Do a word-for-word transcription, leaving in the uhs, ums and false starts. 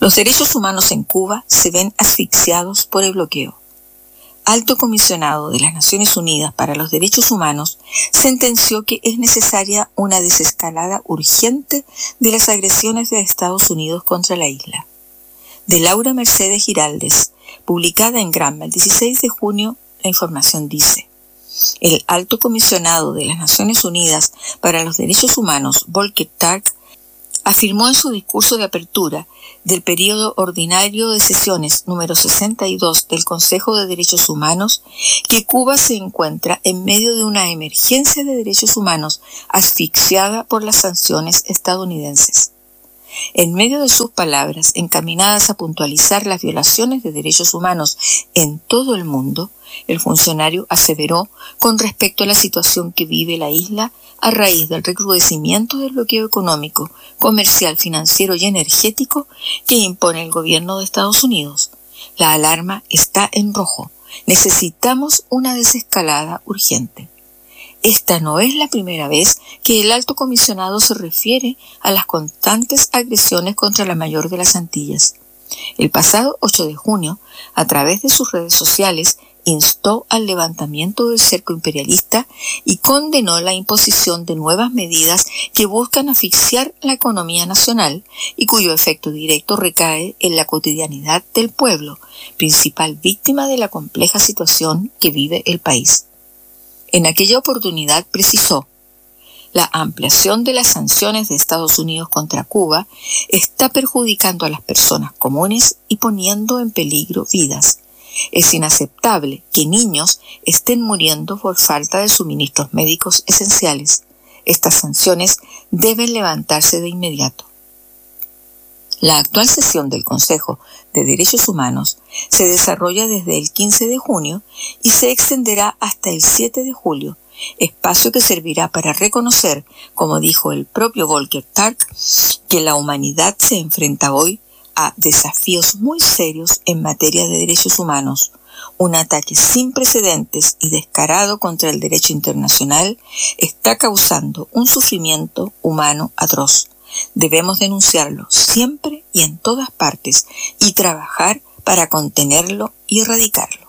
Los derechos humanos en Cuba se ven asfixiados por el bloqueo. Alto Comisionado de las Naciones Unidas para los Derechos Humanos sentenció que es necesaria una desescalada urgente de las agresiones de Estados Unidos contra la isla. De Laura Mercedes Giraldes, publicada en Granma el dieciséis de junio, la información dice: el Alto Comisionado de las Naciones Unidas para los Derechos Humanos, Volker Turk, afirmó en su discurso de apertura del periodo ordinario de sesiones número sesenta y dos del Consejo de Derechos Humanos que Cuba se encuentra en medio de una emergencia de derechos humanos asfixiada por las sanciones estadounidenses. En medio de sus palabras encaminadas a puntualizar las violaciones de derechos humanos en todo el mundo, el funcionario aseveró con respecto a la situación que vive la isla a raíz del recrudecimiento del bloqueo económico, comercial, financiero y energético que impone el gobierno de Estados Unidos. La alarma está en rojo. Necesitamos una desescalada urgente. Esta no es la primera vez que el Alto Comisionado se refiere a las constantes agresiones contra la mayor de las Antillas. El pasado ocho de junio, a través de sus redes sociales, instó al levantamiento del cerco imperialista y condenó la imposición de nuevas medidas que buscan asfixiar la economía nacional y cuyo efecto directo recae en la cotidianidad del pueblo, principal víctima de la compleja situación que vive el país. En aquella oportunidad precisó: la ampliación de las sanciones de Estados Unidos contra Cuba está perjudicando a las personas comunes y poniendo en peligro vidas. Es inaceptable que niños estén muriendo por falta de suministros médicos esenciales. Estas sanciones deben levantarse de inmediato. La actual sesión del Consejo de Derechos Humanos se desarrolla desde el quince de junio y se extenderá hasta el siete de julio, espacio que servirá para reconocer, como dijo el propio Volker Turk, que la humanidad se enfrenta hoy a desafíos muy serios en materia de derechos humanos. Un ataque sin precedentes y descarado contra el derecho internacional está causando un sufrimiento humano atroz. Debemos denunciarlo siempre y en todas partes y trabajar para contenerlo y erradicarlo.